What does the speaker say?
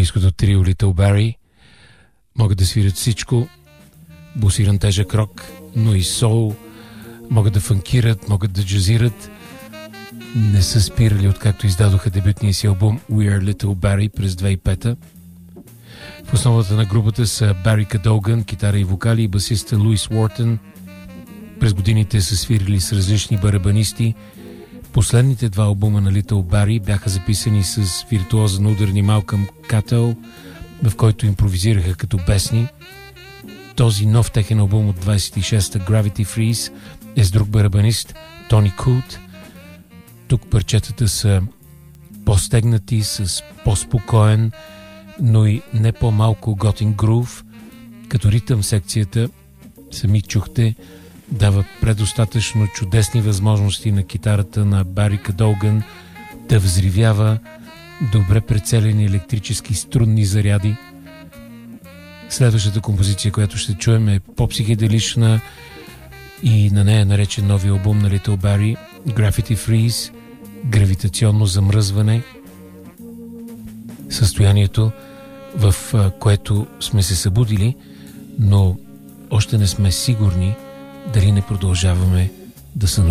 английското трио Little Barrie. Могат да свирят всичко, бусиран тежък рок, но и сол, могат да фанкират, могат да джазират. Не са спирали откакто издадоха дебютния си албум We Are Little Barrie през 2005-та. В основата на групата са Бари Кадоган, китара и вокали, и басиста Луис Уортън. През годините са свирили с различни барабанисти. Последните два албума на Little Barrie бяха записани с виртуоза на ударни Малкъм Катъл, в който импровизираха като бесни. Този нов техен албум от 26-та, Gravity Freeze, е с друг барабанист, Тони Кут. Тук парчетата са по-стегнати, с по-спокоен, но и не по-малко готин грув. Като ритъм секцията, сами чухте, дава предостатъчно чудесни възможности на китарата на Бари Кадоган да взривява добре прецелени електрически струнни заряди. Следващата композиция, която ще чуем, е по-психеделична и на нея наречен нови албум на Little Barrie, Gravity Freeze, гравитационно замръзване. Състоянието, в което сме се събудили, но още не сме сигурни дали не продължаваме да сънуваме.